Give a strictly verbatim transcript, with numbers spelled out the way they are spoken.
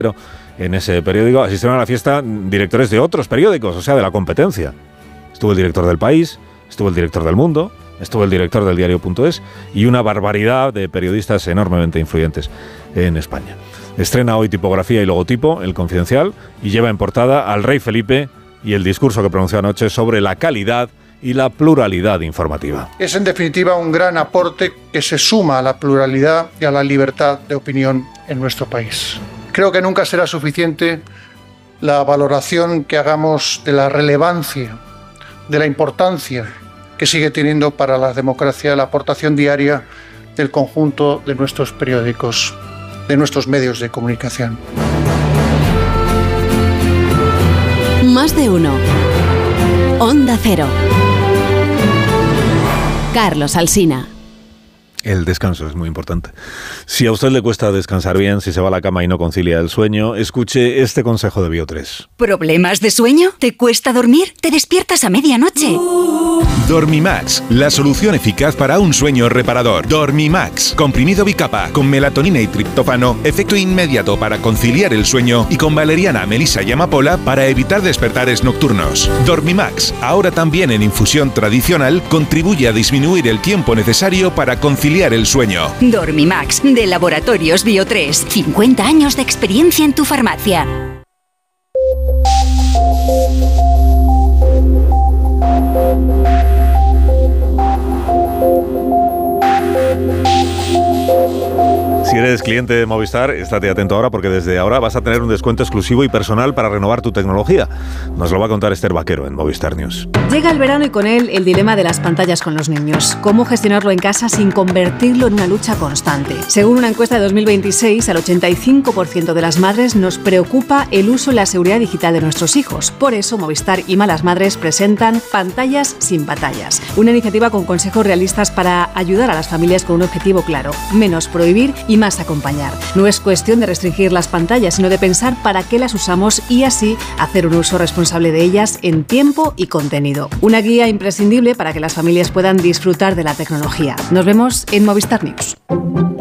en ese periódico, asistieron a la fiesta directores de otros periódicos, o sea, de la competencia. Estuvo el director del País, estuvo el director del Mundo, estuvo el director del diario punto es y una barbaridad de periodistas enormemente influyentes en España. Estrena hoy tipografía y logotipo, El Confidencial, y lleva en portada al rey Felipe y el discurso que pronunció anoche sobre la calidad y la pluralidad informativa. Es en definitiva un gran aporte que se suma a la pluralidad y a la libertad de opinión en nuestro país. Creo que nunca será suficiente la valoración que hagamos de la relevancia, de la importancia que sigue teniendo para la democracia la aportación diaria del conjunto de nuestros periódicos, de nuestros medios de comunicación. Más de uno. Onda Cero. Carlos Alsina. El descanso es muy importante. Si a usted le cuesta descansar bien, si se va a la cama y no concilia el sueño, escuche este consejo de Bio tres. ¿Problemas de sueño? ¿Te cuesta dormir? ¿Te despiertas a medianoche? Dormimax, la solución eficaz para un sueño reparador. Dormimax, comprimido bicapa, con melatonina y triptófano, efecto inmediato para conciliar el sueño, y con valeriana, melisa y amapola para evitar despertares nocturnos. Dormimax, ahora también en infusión tradicional, contribuye a disminuir el tiempo necesario para conciliar el sueño. Dormimax, de Laboratorios Bio tres. cincuenta años de experiencia en tu farmacia. Si eres cliente de Movistar, estate atento ahora porque desde ahora vas a tener un descuento exclusivo y personal para renovar tu tecnología. Nos lo va a contar Esther Vaquero en Movistar News. Llega el verano y con él el dilema de las pantallas con los niños. ¿Cómo gestionarlo en casa sin convertirlo en una lucha constante? Según una encuesta de dos mil veintiséis, al ochenta y cinco por ciento de las madres nos preocupa el uso y la seguridad digital de nuestros hijos. Por eso, Movistar y Malas Madres presentan Pantallas sin Batallas, una iniciativa con consejos realistas para ayudar a las familias con un objetivo claro: menos prohibir y más acompañar. No es cuestión de restringir las pantallas, sino de pensar para qué las usamos y así hacer un uso responsable de ellas en tiempo y contenido. Una guía imprescindible para que las familias puedan disfrutar de la tecnología. Nos vemos en Movistar News.